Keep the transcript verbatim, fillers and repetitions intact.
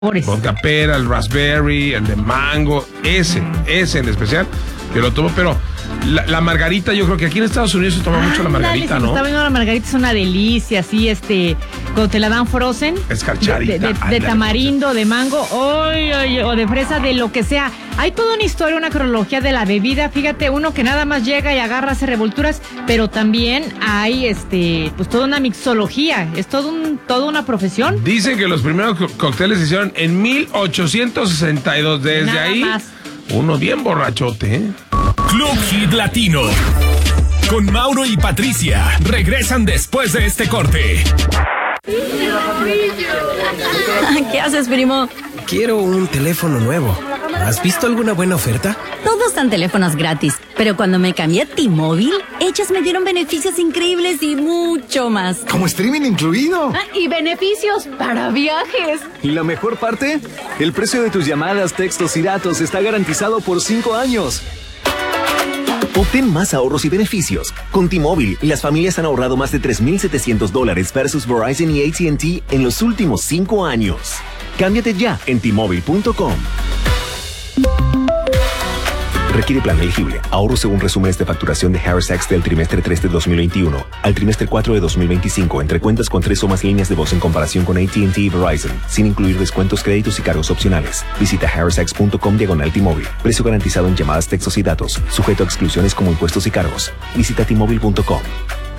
Vodka pera, el raspberry, el de mango, ese, ese en especial, que lo tomo, pero la, la margarita, yo creo que aquí en Estados Unidos se toma ah, mucho la margarita, dale, ¿no? Está viendo la margarita, es una delicia, así, este, cuando te la dan frozen. Escarchadita. De, de, de, de tamarindo, de mango, oy, oy, o de fresa, de lo que sea. Hay toda una historia, una cronología de la bebida. Fíjate, uno que nada más llega y agarra, hace revolturas, pero también hay, este, pues toda una mixología. Es todo un, toda una profesión. Dicen que los primeros co- cócteles se hicieron en mil ochocientos sesenta y dos. Desde nada ahí, más. Uno bien borrachote, ¿eh? Club Hit Latino. Con Mauro y Patricia. Regresan después de este corte. ¿Qué haces, primo? Quiero un teléfono nuevo. ¿Has visto alguna buena oferta? Todos dan teléfonos gratis, pero cuando me cambié a T-Mobile, ellos me dieron beneficios increíbles y mucho más. Como streaming incluido. Ah, y beneficios para viajes. Y la mejor parte, el precio de tus llamadas, textos y datos está garantizado por cinco años. Obtén más ahorros y beneficios. Con T-Mobile, las familias han ahorrado más de tres mil setecientos dólares versus Verizon y A T and T en los últimos cinco años. Cámbiate ya en T Mobile punto com. Requiere plan elegible. Ahorro según resúmenes de facturación de Harris X del trimestre tres de dos mil veintiuno al trimestre cuatro de dos mil veinticinco entre cuentas con tres o más líneas de voz en comparación con A T and T y Verizon, sin incluir descuentos, créditos y cargos opcionales. Visita harris x punto com diagonal T-Mobile. Precio garantizado en llamadas, textos y datos. Sujeto a exclusiones como impuestos y cargos. Visita T Mobile punto com.